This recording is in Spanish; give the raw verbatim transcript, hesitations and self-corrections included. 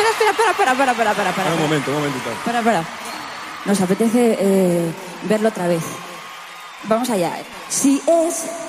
espera, espera, espera, espera, espera, espera, espera, espera. Un momento, un momentito. Espera, espera. Nos apetece eh, verlo otra vez. Vamos allá. Si es